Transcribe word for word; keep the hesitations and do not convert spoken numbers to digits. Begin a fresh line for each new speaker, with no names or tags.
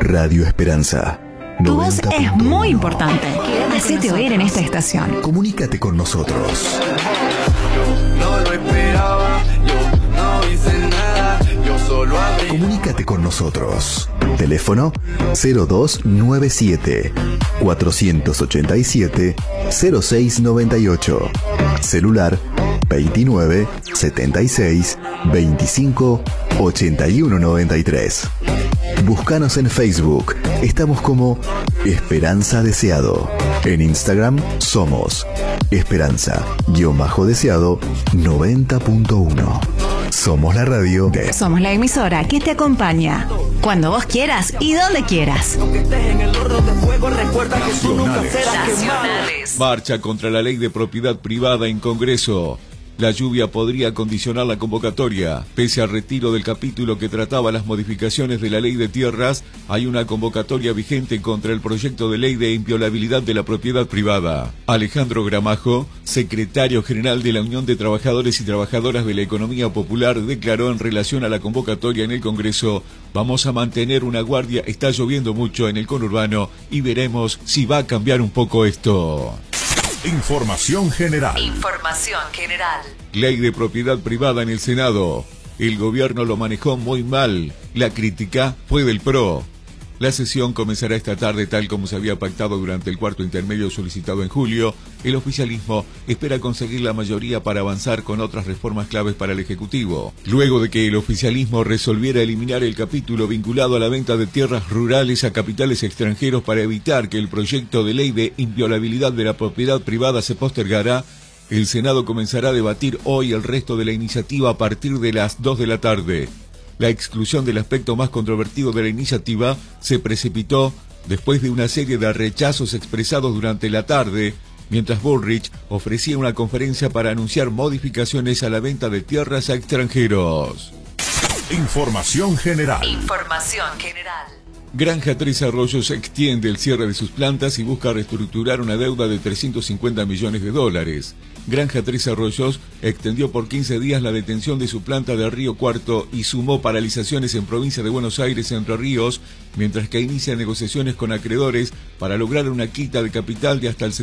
Radio Esperanza.
Tu voz es muy importante. Hacete oír en esta estación.
Comunícate con nosotros.
No lo esperaba, yo no hice nada, yo solo abrí.
Comunícate con nosotros. Teléfono cero dos nueve siete, cuatro ocho siete, cero seis nueve ocho. Celular veintinueve, setenta y seis, veinticinco, ochenta y uno noventa y tres. Búscanos en Facebook. Estamos como Esperanza Deseado. En Instagram somos Esperanza-Deseado noventa punto uno. Somos la radio de...
Somos la emisora que te acompaña cuando vos quieras y donde quieras.
Nacionales. Marcha contra la ley de propiedad privada en Congreso. La lluvia podría condicionar la convocatoria. Pese al retiro del capítulo que trataba las modificaciones de la ley de tierras, hay una convocatoria vigente contra el proyecto de ley de inviolabilidad de la propiedad privada. Alejandro Gramajo, secretario general de la Unión de Trabajadores y Trabajadoras de la Economía Popular, declaró en relación a la convocatoria en el Congreso: vamos a mantener una guardia, está lloviendo mucho en el conurbano y veremos si va a cambiar un poco esto.
Información general.
Información general.
Ley de propiedad privada en el Senado. El gobierno lo manejó muy mal. La crítica fue del P R O. La sesión comenzará esta tarde tal como se había pactado durante el cuarto intermedio solicitado en julio. El oficialismo espera conseguir la mayoría para avanzar con otras reformas claves para el Ejecutivo. Luego de que el oficialismo resolviera eliminar el capítulo vinculado a la venta de tierras rurales a capitales extranjeros para evitar que el proyecto de ley de inviolabilidad de la propiedad privada se postergara, el Senado comenzará a debatir hoy el resto de la iniciativa a partir de las dos de la tarde. La exclusión del aspecto más controvertido de la iniciativa se precipitó después de una serie de rechazos expresados durante la tarde, mientras Bullrich ofrecía una conferencia para anunciar modificaciones a la venta de tierras a extranjeros.
Información general.
Información general.
Granja Tres Arroyos extiende el cierre de sus plantas y busca reestructurar una deuda de trescientos cincuenta millones de dólares. Granja Tres Arroyos extendió por quince días la detención de su planta de Río Cuarto y sumó paralizaciones en provincia de Buenos Aires y Entre Ríos, mientras que inicia negociaciones con acreedores para lograr una quita de capital de hasta el